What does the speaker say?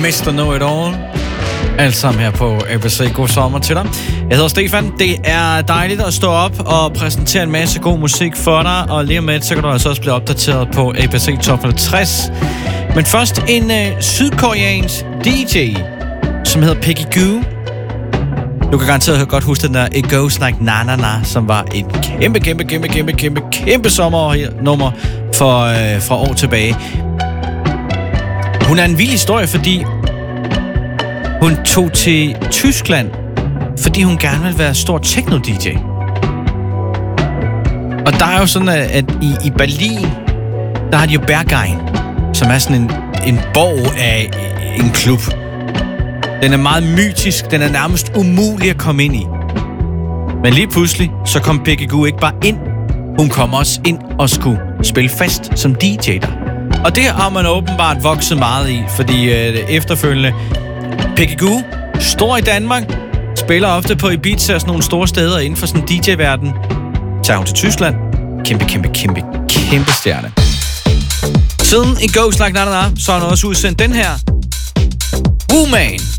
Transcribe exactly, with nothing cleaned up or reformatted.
mister Know-It-All. Alt sammen her på A B C. God sommer til dig. Jeg hedder Stefan. Det er dejligt at stå op og præsentere en masse god musik for dig. Og lige om lidt, så kan du altså også blive opdateret på A B C Top halvtreds. Men først en øh, sydkoreansk D J, som hedder Peggy Gou. Du kan garanteret godt huske den der It Goes Like Na Na Na, som var et kæmpe, kæmpe, kæmpe, kæmpe, kæmpe, kæmpe sommernummer for, øh, fra år tilbage. Hun er en vild historie, fordi hun tog til Tyskland, fordi hun gerne ville være stor techno-D J. Og der er jo sådan, at i, i Berlin, der har de jo Berghain, som er sådan en, en borg af en klub. Den er meget mytisk, den er nærmest umulig at komme ind i. Men lige pludselig, så kom Peggy Gou ikke bare ind, hun kom også ind og skulle spille fast som D J der. Og det har man åbenbart vokset meget i, fordi øh, efterfølgende Peggy Gou, stor i Danmark, spiller ofte på Ibiza og sådan nogle store steder inden for sådan en D J-verden. Tager hun til Tyskland. Kæmpe, kæmpe, kæmpe, kæmpe stjerne. Siden It Goes Like Na Na Na, så har hun også udsendt den her. Woman.